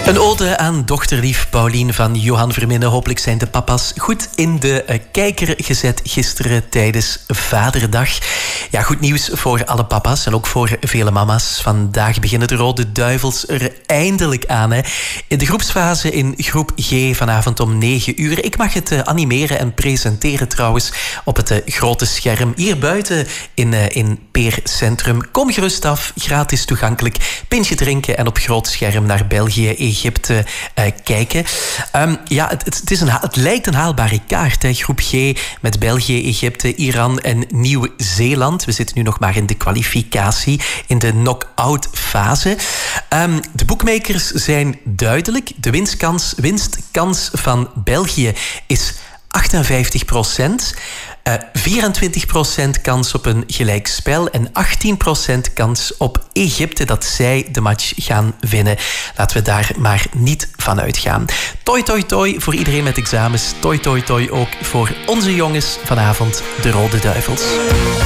Een ode aan dochterlief Paulien van Johan Verminnen. Hopelijk zijn de papa's goed in de kijker gezet gisteren tijdens Vaderdag. Ja, goed nieuws voor alle papa's en ook voor vele mama's. Vandaag beginnen de Rode Duivels er eindelijk aan. Hè. In de groepsfase in groep G vanavond om 9 uur. Ik mag het animeren en presenteren trouwens op het grote scherm. Hier buiten in Peer Centrum. Kom gerust af, gratis toegankelijk. Pintje drinken en op groot scherm naar België, Egypte kijken. Het lijkt een haalbare kaart. Hè. Groep G met België, Egypte, Iran en Nieuw-Zeeland. We zitten nu nog maar in de kwalificatie, in de knock-out fase. De boekmakers zijn duidelijk. De winstkans van België is 58%. 24% kans op een gelijkspel en 18% kans op Egypte dat zij de match gaan winnen. Laten we daar maar niet van uitgaan. Toi, toi, toi voor iedereen met examens. Toi, toi, toi ook voor onze jongens vanavond, de Rode Duivels.